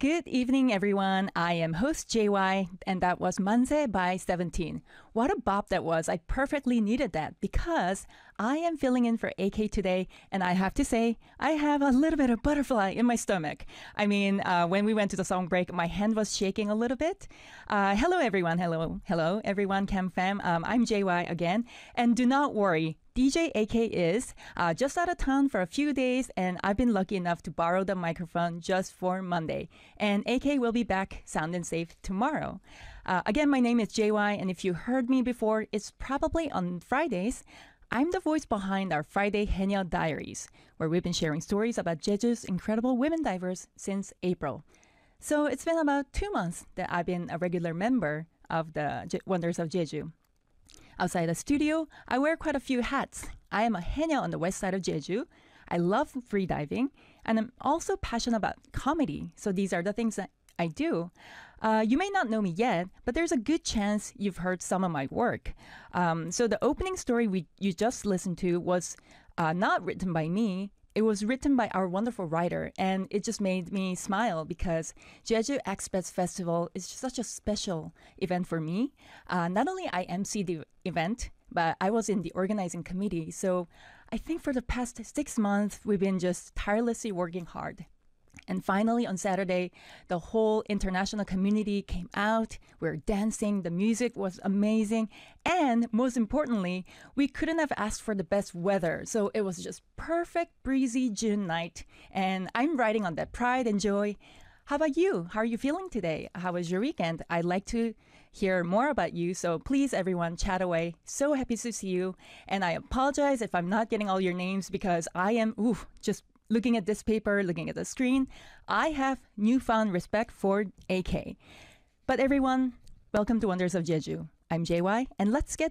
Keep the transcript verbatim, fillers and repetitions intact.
Good evening, everyone. I am host J Y, and that was Manse by seventeen. What a bop that was. I perfectly needed that because I am filling in for A K today, and I have to say, I have a little bit of butterfly in my stomach. I mean, uh, when we went to the song break, my hand was shaking a little bit. Uh, hello, everyone. Hello. Hello, everyone, Cam Fam. Um, I'm J Y again, and do not worry. D J A K is uh, just out of town for a few days, and I've been lucky enough to borrow the microphone just for Monday. And A K will be back sound and safe tomorrow. Uh, again, my name is J Y, and if you heard me before, it's probably on Fridays. I'm the voice behind our Friday Haenyeo Diaries, where we've been sharing stories about Jeju's incredible women divers since April. So it's been about two months that I've been a regular member of the Je- Wonders of Jeju. Outside the studio, I wear quite a few hats. I am a haenyeo on the west side of Jeju. I love freediving, and I'm also passionate about comedy. So these are the things that I do. Uh, you may not know me yet, but there's a good chance you've heard some of my work. Um, so the opening story we you just listened to was uh, not written by me. It was written by our wonderful writer, and it just made me smile because Jeju Expats Festival is such a special event for me. Uh, not only I emceed the event, but I was in the organizing committee. So I think for the past six months, we've been just tirelessly working hard. And finally, on Saturday, the whole international community came out. We were dancing. The music was amazing. And most importantly, we couldn't have asked for the best weather. So it was just perfect, breezy June night. And I'm riding on that pride and joy. How about you? How are you feeling today? How was your weekend? I'd like to hear more about you. So please, everyone, chat away. So happy to see you. And I apologize if I'm not getting all your names because I am, ooh, just looking at this paper, looking at the screen, I have newfound respect for A K. But everyone, welcome to Wonders of Jeju. I'm J Y, and let's get